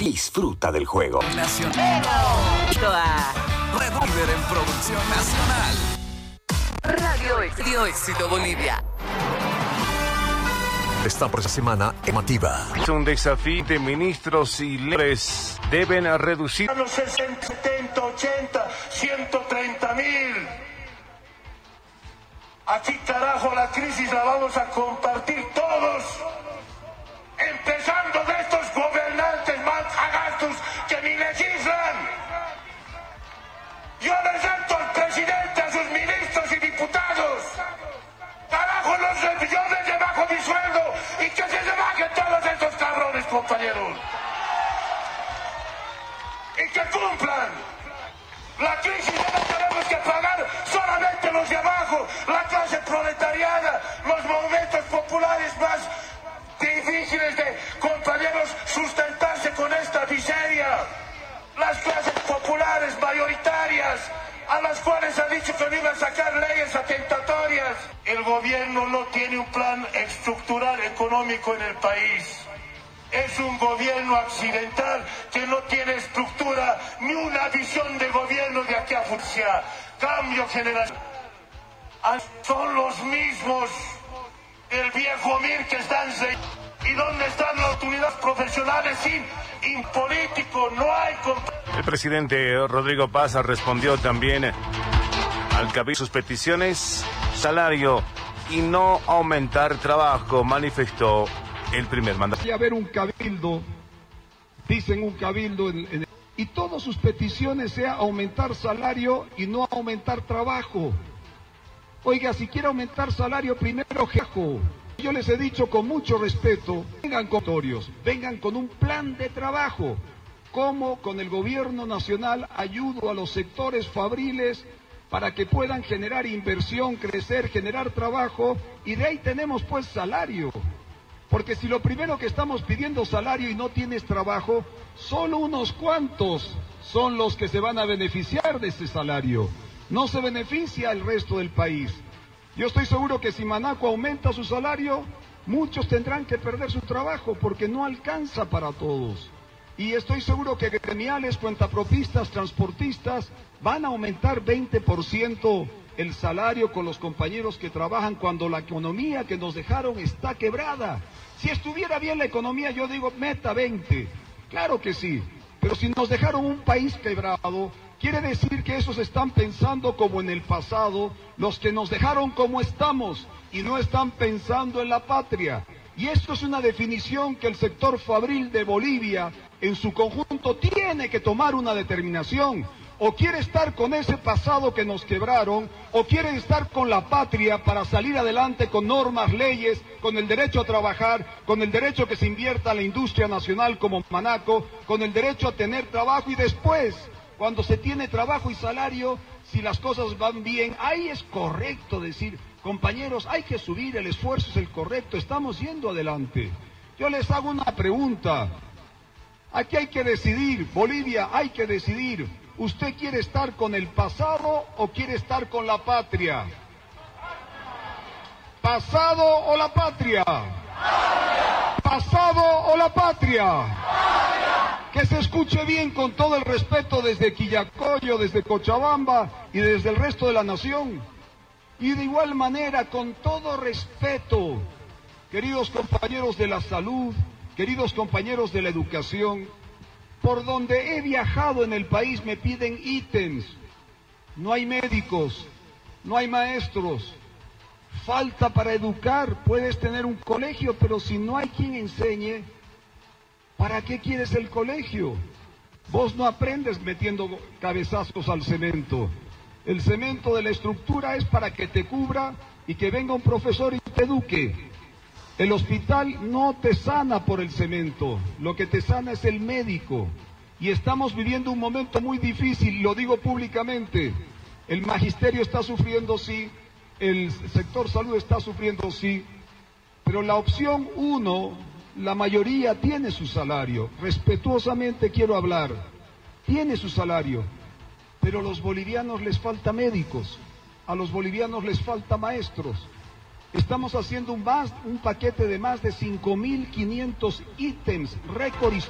Disfruta del juego. Nacional. Red Líder en producción nacional. Radio Éxito Bolivia. Esta por esa semana llamativa. Es un desafío de ministros y líderes. Deben reducir A los 60, 70, 80, 130.000. Aquí, carajo, la crisis la vamos a compartir todos. Empezando de estos gobernantes malhagatos que ni legislan. Yo les reto al presidente, a sus ministros y diputados. Carajo, yo les bajo mi sueldo y que se bajen todos estos cabrones, compañeros. Y que cumplan. La crisis no la tenemos que pagar solamente los de abajo, la clase proletariada, los movimientos populares más difíciles de, compañeros, sustentarse con esta miseria. Las clases populares mayoritarias, a las cuales ha dicho que no iba a sacar leyes atentatorias. El gobierno no tiene un plan estructural económico en el país. Es un gobierno accidental que no tiene estructura ni una visión de gobierno de aquí a futuro. Cambio generacional. Son los mismos del viejo Mir que están... ¿Y dónde están las autoridades profesionales sin político? No hay... El presidente Rodrigo Paz respondió también al cabildo sus peticiones, salario y no aumentar trabajo, manifestó el primer mandato. Y haber un cabildo, dicen un cabildo, y todas sus peticiones sea aumentar salario y no aumentar trabajo. Oiga, si quiere aumentar salario, primero jejo. Yo les he dicho con mucho respeto, vengan con torios, vengan con un plan de trabajo. Como con el gobierno nacional ayudo a los sectores fabriles para que puedan generar inversión, crecer, generar trabajo, y de ahí tenemos pues salario. Porque si lo primero que estamos pidiendo salario y no tienes trabajo, solo unos cuantos son los que se van a beneficiar de ese salario. No se beneficia el resto del país. Yo estoy seguro que si Manaco aumenta su salario, muchos tendrán que perder su trabajo porque no alcanza para todos. Y estoy seguro que gremiales, cuentapropistas, transportistas van a aumentar 20% el salario con los compañeros que trabajan cuando la economía que nos dejaron está quebrada. Si estuviera bien la economía, yo digo, meta 20. Claro que sí, pero si nos dejaron un país quebrado, quiere decir que esos están pensando como en el pasado, los que nos dejaron como estamos y no están pensando en la patria. Y esto es una definición que el sector fabril de Bolivia en su conjunto tiene que tomar una determinación. O quiere estar con ese pasado que nos quebraron, o quiere estar con la patria para salir adelante con normas, leyes, con el derecho a trabajar, con el derecho que se invierta en la industria nacional como Manaco, con el derecho a tener trabajo y después, cuando se tiene trabajo y salario, si las cosas van bien, ahí es correcto decir, compañeros, hay que subir, el esfuerzo es el correcto, estamos yendo adelante. Yo les hago una pregunta. Aquí hay que decidir, Bolivia, hay que decidir. ¿Usted quiere estar con el pasado o quiere estar con la patria? ¿Pasado o la patria? ¿Pasado o la patria? Que se escuche bien con todo el respeto desde Quillacollo, desde Cochabamba y desde el resto de la nación. Y de igual manera, con todo respeto, queridos compañeros de la salud, queridos compañeros de la educación, por donde he viajado en el país me piden ítems. No hay médicos, no hay maestros, falta para educar. Puedes tener un colegio, pero si no hay quien enseñe, ¿para qué quieres el colegio? Vos no aprendes metiendo cabezazos al cemento. El cemento de la estructura es para que te cubra y que venga un profesor y te eduque. El hospital no te sana por el cemento, lo que te sana es el médico. Y estamos viviendo un momento muy difícil, lo digo públicamente. El magisterio está sufriendo, sí, el sector salud está sufriendo, sí, pero la opción 1, la mayoría tiene su salario. Respetuosamente quiero hablar, tiene su salario, pero a los bolivianos les falta médicos, a los bolivianos les falta maestros. Estamos haciendo un paquete de más de 5.500 ítems, récord histórico.